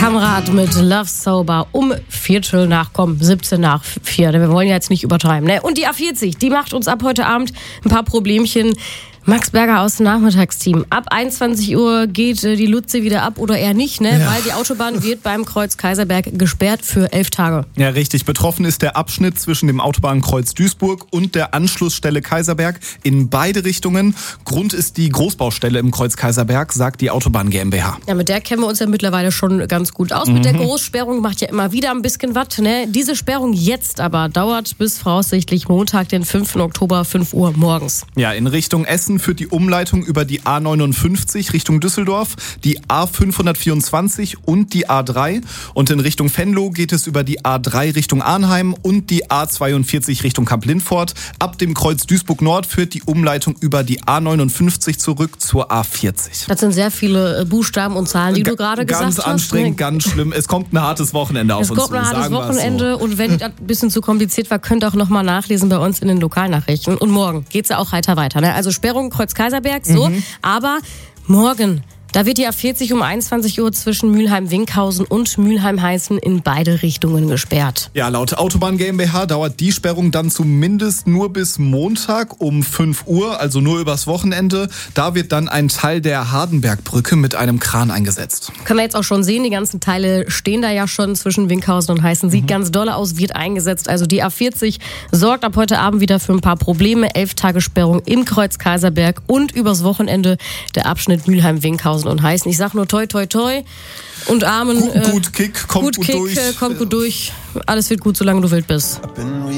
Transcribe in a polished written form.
Kamerad mit Love Sober um 17 nach 4. Wir wollen ja jetzt nicht übertreiben. Ne? Und die A40, die macht uns ab heute Abend ein paar Problemchen. Max Berger aus dem Nachmittagsteam. Ab 21 Uhr geht die Lutze wieder ab oder eher nicht, ne? Ja. Weil die Autobahn wird beim Kreuz Kaiserberg gesperrt für 11 Tage. Ja, richtig. Betroffen ist der Abschnitt zwischen dem Autobahnkreuz Duisburg und der Anschlussstelle Kaiserberg in beide Richtungen. Grund ist die Großbaustelle im Kreuz Kaiserberg, sagt die Autobahn GmbH. Ja, mit der kennen wir uns ja mittlerweile schon ganz gut aus. Mit der Großsperrung macht ja immer wieder ein bisschen was, ne? Diese Sperrung jetzt aber dauert bis voraussichtlich Montag, den 5. Oktober, 5 Uhr morgens. Ja, in Richtung Essen führt die Umleitung über die A59 Richtung Düsseldorf, die A524 und die A3. Und in Richtung Venlo geht es über die A3 Richtung Arnheim und die A42 Richtung Kamp-Lintfort. Ab dem Kreuz Duisburg Nord führt die Umleitung über die A59 zurück zur A40. Das sind sehr viele Buchstaben und Zahlen, die du gerade gesagt hast. Ganz anstrengend, ganz schlimm. Es kommt ein hartes Wochenende auf uns zu. Es kommt ein hartes Wochenende und wenn das ein bisschen zu kompliziert war, könnt ihr auch nochmal nachlesen bei uns in den Lokalnachrichten. Und morgen geht's ja auch weiter. Ne? Also Sperrung Kreuz Kaiserberg, so. Aber morgen, da wird die A40 um 21 Uhr zwischen Mülheim-Winkhausen und Mülheim-Heißen in beide Richtungen gesperrt. Ja, laut Autobahn GmbH dauert die Sperrung dann zumindest nur bis Montag um 5 Uhr, also nur übers Wochenende. Da wird dann ein Teil der Hardenbergbrücke mit einem Kran eingesetzt. Können wir jetzt auch schon sehen, die ganzen Teile stehen da ja schon zwischen Winkhausen und Heißen. Sieht ganz dolle aus, wird eingesetzt. Also die A40 sorgt ab heute Abend wieder für ein paar Probleme. 11 Tage Sperrung im Kreuz Kaiserberg und übers Wochenende der Abschnitt Mülheim-Winkhausen und Heißen. Ich sag nur toi, toi, toi und Amen. Gut Kick, kommt gut durch. Kommt gut durch. Alles wird gut, solange du wild bist.